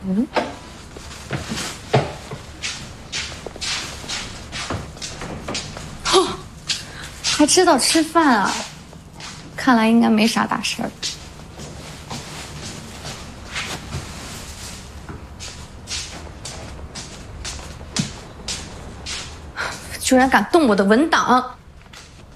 嗯，哦，还知道吃饭啊？看来应该没啥大事儿。居然敢动我的文档！